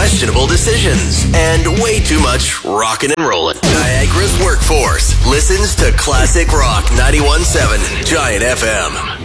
questionable decisions, and way too much rockin' and rollin'. Niagara's workforce listens to Classic Rock 91.7 Giant FM.